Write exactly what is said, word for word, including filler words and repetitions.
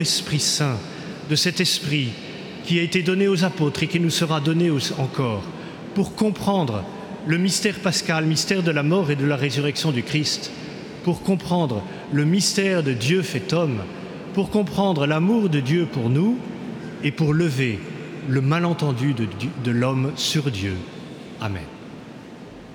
Esprit Saint, de cet esprit qui a été donné aux apôtres et qui nous sera donné encore pour comprendre le mystère pascal, mystère de la mort et de la résurrection du Christ, pour comprendre le mystère de Dieu fait homme, pour comprendre l'amour de Dieu pour nous et pour lever le malentendu de, de l'homme sur Dieu. Amen.